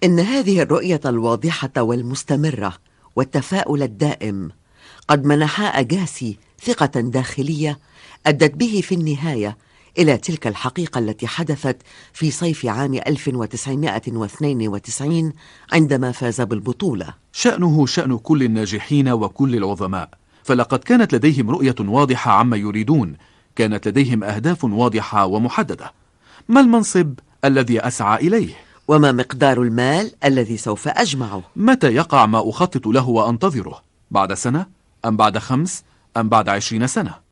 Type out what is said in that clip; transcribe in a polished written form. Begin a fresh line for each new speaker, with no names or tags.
إن هذه الرؤية الواضحة والمستمرة والتفاؤل الدائم قد منحا أجاسي ثقة داخلية أدت به في النهاية إلى تلك الحقيقة التي حدثت في صيف عام 1992 عندما فاز بالبطولة.
شأنه شأن كل الناجحين وكل العظماء، فلقد كانت لديهم رؤية واضحة عما يريدون، كانت لديهم أهداف واضحة ومحددة. ما المنصب الذي أسعى إليه؟
وما مقدار المال الذي سوف أجمعه؟
متى يقع ما أخطط له وأنتظره؟ بعد سنة؟ أم بعد 5؟ أم بعد 20 سنة؟